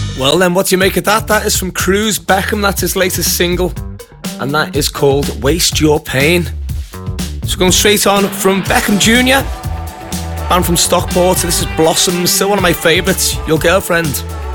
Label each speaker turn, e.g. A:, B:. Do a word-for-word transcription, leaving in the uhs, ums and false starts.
A: Well then, what do you make of that? That is from Cruz Beckham, that's his latest single, and that is called Waste Your Pain. So going straight on from Beckham Junior, band from Stockport, this is Blossoms, still one of my favourites, Your Girlfriend.